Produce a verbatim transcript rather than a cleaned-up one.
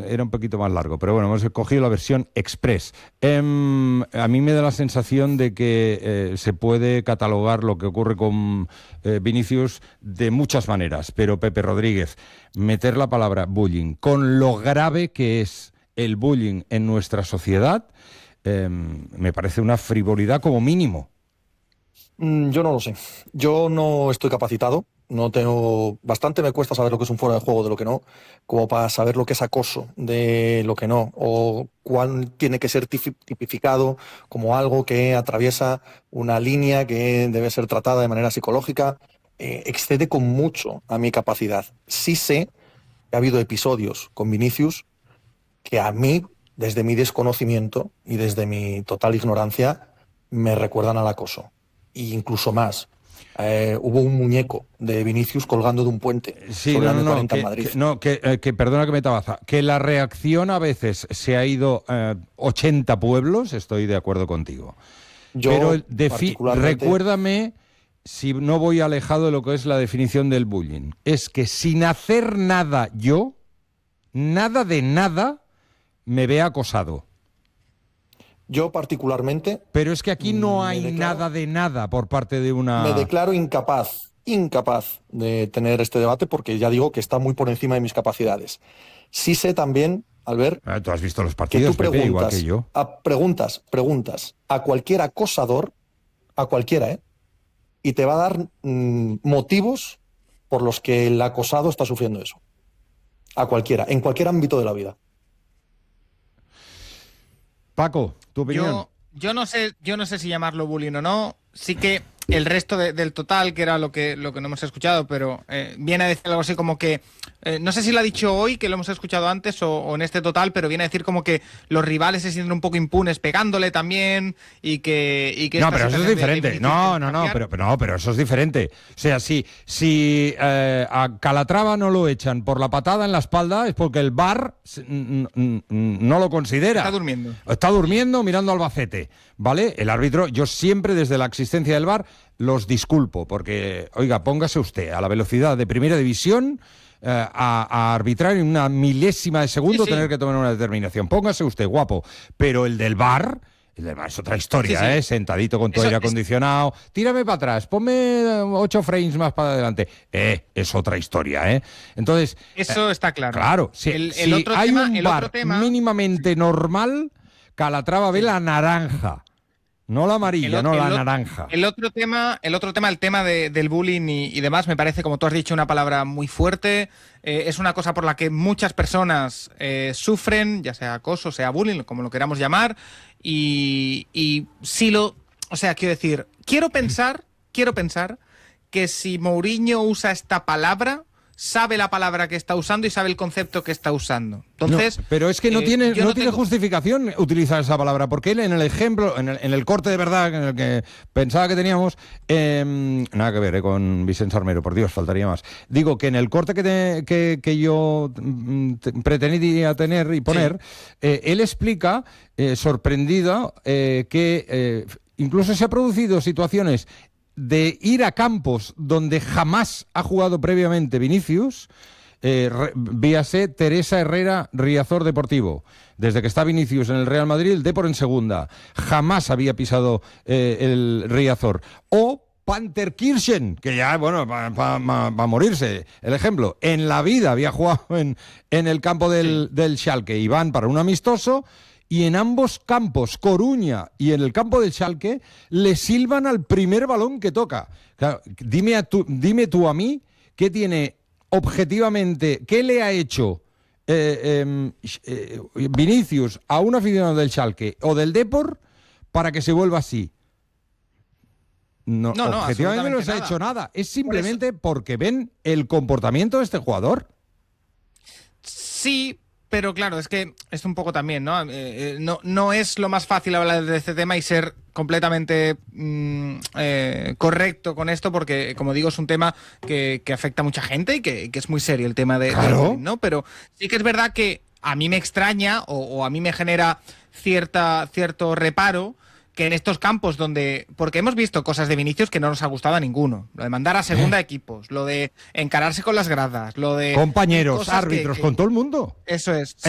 era un poquito más largo, pero bueno, hemos escogido la versión express. Eh, a mí me da la sensación de que eh, se puede catalogar lo que ocurre con eh, Vinicius de muchas maneras, pero Pepe Rodríguez, meter la palabra bullying con lo grave que es el bullying en nuestra sociedad, eh, me parece una frivolidad como mínimo. Mm, yo no lo sé. Yo no estoy capacitado. No tengo, bastante me cuesta saber lo que es un fuera de juego de lo que no, como para saber lo que es acoso de lo que no, o cuál tiene que ser tipificado como algo que atraviesa una línea que debe ser tratada de manera psicológica. Eh, excede con mucho a mi capacidad. Sí sé que ha habido episodios con Vinicius que a mí, desde mi desconocimiento y desde mi total ignorancia, me recuerdan al acoso. E incluso más. Eh, hubo un muñeco de Vinicius colgando de un puente sí, sobre no, la no, eme cuarenta que, en Madrid. Que, no, que, eh, que perdona que me tabaza, que la reacción a veces se ha ido eh, ochenta pueblos, estoy de acuerdo contigo. Yo, Pero defi- particularmente... recuérdame, si no voy alejado de lo que es la definición del bullying, es que sin hacer nada yo, nada de nada, me ve acosado. Yo particularmente... Pero es que aquí no hay declaro, nada de nada por parte de una... Me declaro incapaz, incapaz de tener este debate porque ya digo que está muy por encima de mis capacidades. Sí sé también, Albert... Ah, tú has visto los partidos, que tú Pepe, igual preguntas, que yo. A, preguntas, preguntas a cualquier acosador, a cualquiera, ¿eh? Y te va a dar mmm, motivos por los que el acosado está sufriendo eso. A cualquiera, en cualquier ámbito de la vida. Paco, tu opinión. Yo, yo no sé, yo no sé si llamarlo bullying o no. Sí que el resto de, del total, que era lo que, lo que no hemos escuchado, pero eh, viene a decir algo así como que, eh, no sé si lo ha dicho hoy, que lo hemos escuchado antes, o, o en este total, pero viene a decir como que los rivales se sienten un poco impunes pegándole también, y que... Y que no, pero eso es diferente. De, de no, no, no, pero, pero, no, pero eso es diferente. O sea, si, si eh, a Calatrava no lo echan por la patada en la espalda, es porque el V A R no lo considera. Está durmiendo. Está durmiendo mirando Albacete, ¿vale? El árbitro, yo siempre desde la existencia del V A R los disculpo, porque, oiga, póngase usted a la velocidad de primera división eh, a, a arbitrar en una milésima de segundo, sí, sí. tener que tomar una determinación. Póngase usted, guapo. Pero el del V A R... El del V A R es otra historia, sí, sí. ¿eh? Sentadito con todo aire acondicionado. Es... Tírame para atrás, ponme ocho frames más para adelante. Eh, es otra historia, ¿eh? Entonces... Eso eh, está claro. Claro, si, el, el si otro hay tema, un el V A R otro tema... mínimamente normal, Calatrava ve sí. la naranja. No la amarilla, el, no el, la el, naranja. El otro tema, el otro tema, el tema de, del bullying y, y demás, me parece, como tú has dicho, una palabra muy fuerte. Eh, es una cosa por la que muchas personas eh, sufren, ya sea acoso, sea bullying, como lo queramos llamar. Y, y si lo... O sea, quiero decir, quiero pensar, quiero pensar que si Mourinho usa esta palabra... sabe la palabra que está usando y sabe el concepto que está usando. Entonces, no, pero es que no eh, tiene, no no tiene tengo... justificación utilizar esa palabra, porque él en el ejemplo, en el, en el corte de verdad en el que pensaba que teníamos, eh, nada que ver eh, con Vicente Armero, por Dios, faltaría más. Digo que en el corte que, te, que, que yo mm, te, pretendía tener y poner, sí. eh, él explica, eh, sorprendido, eh, que eh, incluso se han producido situaciones de ir a campos donde jamás ha jugado previamente Vinicius, eh, re, víase Teresa Herrera Riazor Deportivo. Desde que está Vinicius en el Real Madrid, el Depor en segunda. Jamás había pisado eh, el Riazor. O Panterkirchen, que ya, bueno, va, va, va, va a morirse. El ejemplo, en la vida había jugado en, en el campo del, sí. del Schalke y van para un amistoso. Y en ambos campos, Coruña y en el campo del Schalke, le silban al primer balón que toca. Claro, dime, a tu, dime tú a mí qué tiene objetivamente, qué le ha hecho eh, eh, eh, Vinicius a un aficionado del Schalke o del Depor para que se vuelva así. No, no, no objetivamente no se ha hecho nada. Es simplemente Por porque ven el comportamiento de este jugador. Sí, pero claro, es que es un poco también, ¿no? Eh, no, no es lo más fácil hablar de este tema y ser completamente mmm, eh, correcto con esto, porque, como digo, es un tema que, que afecta a mucha gente y que, que es muy serio el tema de, claro. de, ¿no? Pero sí que es verdad que a mí me extraña o, o a mí me genera cierta, cierto reparo que en estos campos donde... Porque hemos visto cosas de Vinicius que no nos ha gustado a ninguno. Lo de mandar a segunda ¿Eh? equipos, lo de encararse con las gradas, lo de... Compañeros, árbitros, que, que... con todo el mundo. Eso es.